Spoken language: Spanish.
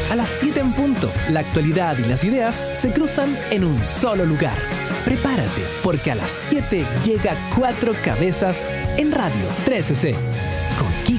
A las 7 en punto, la actualidad y las ideas se cruzan en un solo lugar. Prepárate, porque a las 7 llega Cuatro Cabezas en Radio 13C.